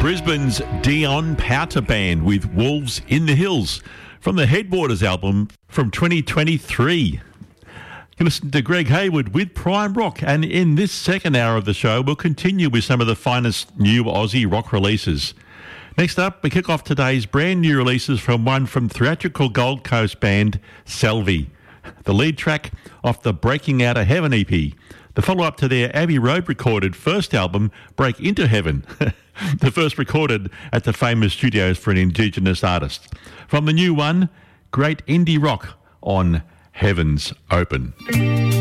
Brisbane's Dion Powter Band with Wolves in the Hills from the Headwaters album from 2023. You listen to Greg Hayward with Prime Rock, and in this second hour of the show, we'll continue with some of the finest new Aussie rock releases. Next up, we kick off today's brand new releases from one from theatrical Gold Coast band Salvi, the lead track off the Breaking Out of Heaven EP, the follow-up to their Abbey Road recorded first album, Break Into Heaven, the first recorded at the famous studios for an Indigenous artist. From the new one, great indie rock on Heavens Open.